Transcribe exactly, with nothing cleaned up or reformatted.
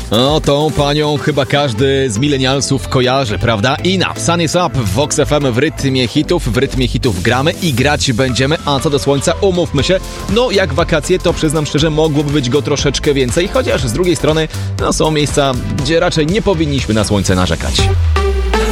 No, tą panią chyba każdy z milenialsów kojarzy, prawda? Ina, Sun is Up w Vox F M w rytmie hitów, w rytmie hitów gramy i grać będziemy, a co do słońca, umówmy się, no jak wakacje, to przyznam szczerze, mogłoby być go troszeczkę więcej, chociaż z drugiej strony, no są miejsca, gdzie raczej nie powinniśmy na słońce narzekać.